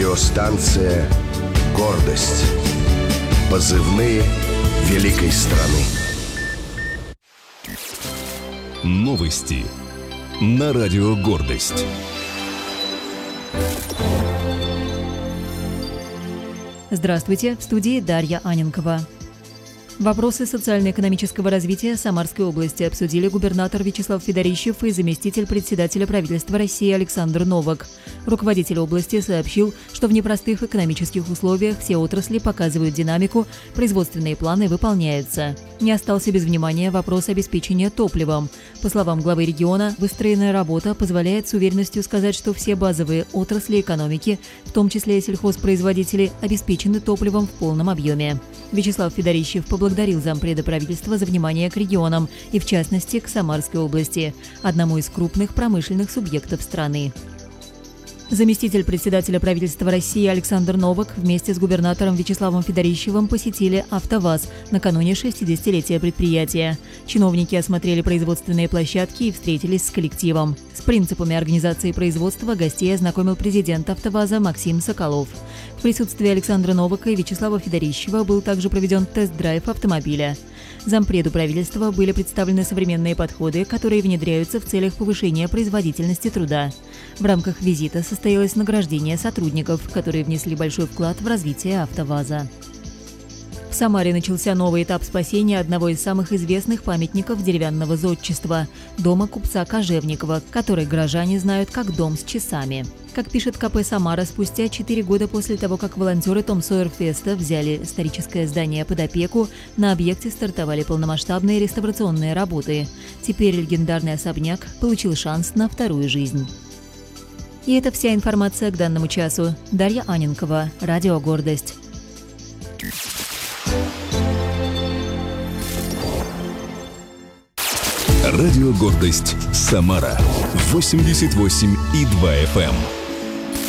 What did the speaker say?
Радиостанция «Гордость». Позывные великой страны. Новости на радио «Гордость». Здравствуйте, в студии Дарья Аненкова. Вопросы социально-экономического развития Самарской области обсудили губернатор Вячеслав Федорищев и заместитель председателя правительства России Александр Новак. Руководитель области сообщил, что в непростых экономических условиях все отрасли показывают динамику, производственные планы выполняются. Не остался без внимания вопрос обеспечения топливом. По словам главы региона, выстроенная работа позволяет с уверенностью сказать, что все базовые отрасли экономики, в том числе и сельхозпроизводители, обеспечены топливом в полном объеме. Вячеслав Федорищев поблагодарил зампреда правительства за внимание к регионам и, в частности, к Самарской области, одному из крупных промышленных субъектов страны. Заместитель председателя правительства России Александр Новак вместе с губернатором Вячеславом Федорищевым посетили АвтоВАЗ накануне 60-летия предприятия. Чиновники осмотрели производственные площадки и встретились с коллективом. С принципами организации производства гостей ознакомил президент АвтоВАЗа Максим Соколов. В присутствии Александра Новака и Вячеслава Федорищева был также проведен тест-драйв автомобиля. Зампреду правительства были представлены современные подходы, которые внедряются в целях повышения производительности труда. В рамках визита состоялось награждение сотрудников, которые внесли большой вклад в развитие АвтоВАЗа. В Самаре начался новый этап спасения одного из самых известных памятников деревянного зодчества – дома купца Кожевникова, который горожане знают как «дом с часами». Как пишет КП «Самара», спустя 4 года после того, как волонтеры Том Сойер Феста взяли историческое здание под опеку, на объекте стартовали полномасштабные реставрационные работы. Теперь легендарный особняк получил шанс на вторую жизнь. И это вся информация к данному часу. Дарья Аненкова, Радио «Гордость». Радио «Гордость» Самара 88,2 FM.